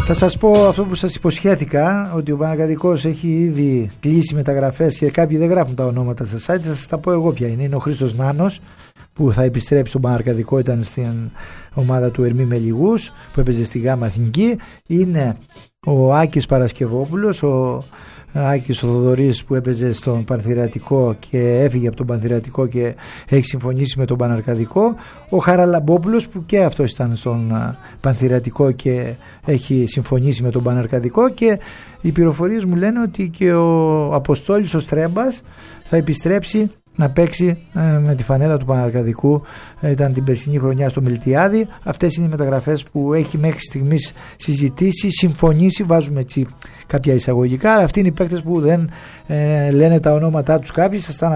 Θα σας πω αυτό που σας υποσχέθηκα, ότι ο Παναρκαδικός έχει ήδη κλείσει μεταγραφές και κάποιοι δεν γράφουν τα ονόματα στα site. Θα σας τα πω εγώ ποια είναι. Είναι ο Χρήστος Νάνος που θα επιστρέψει στον Παναρκαδικό, ήταν στην ομάδα του Ερμή Μελιγούς που έπαιζε στη Γάμα Εθνική. Είναι ο Άκης Παρασκευόπουλος, ο Άκης ο Θοδωρής που έπαιζε στον Πανθηριακό και έφυγε από τον Πανθηριακό και έχει συμφωνήσει με τον Παναρκαδικό. Ο Χαραλαμπόπουλος που και αυτός ήταν στον Πανθηριακό και έχει συμφωνήσει με τον Παναρκαδικό, και οι πληροφορίες μου λένε ότι και ο Αποστόλης ο Στρέμπας θα επιστρέψει να παίξει με τη φανέλα του Παναρκαδικού. Ήταν την περσινή χρονιά στο Μιλτιάδη. Αυτές είναι οι μεταγραφές που έχει μέχρι στιγμής συζητήσει, συμφωνήσει, βάζουμε έτσι κάποια εισαγωγικά. Αυτοί είναι οι παίκτες που δεν λένε τα ονόματά τους κάποιοι. Σας τα